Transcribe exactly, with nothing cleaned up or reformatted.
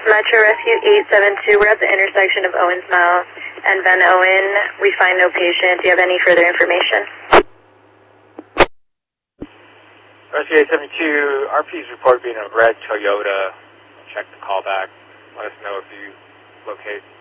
Metro Rescue eight seven two, we're at the intersection of Owens Mile and Van Owen. We find no patient. Do you have any further information? Rescue eight seven two, R P's report being a red Toyota. Check the callback. Let us know if you locate